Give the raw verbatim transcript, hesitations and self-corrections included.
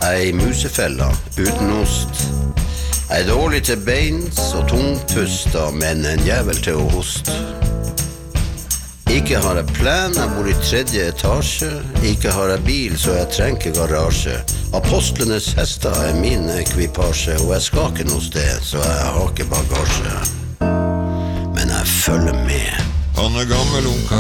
Jeg I musefella uten ost. Jeg er dårlig til beins og tungpusta, men en jævel til å hoste. Ikke har jeg plan, jeg bor I tredje etasje. Ikke har jeg bil, så jeg trenger garasje. Apostlenes hester er min ekvipasje, og jeg skal ikke noe sted, så jeg har ikke bagasje. Men jeg følger med. Han er gammel ungkar.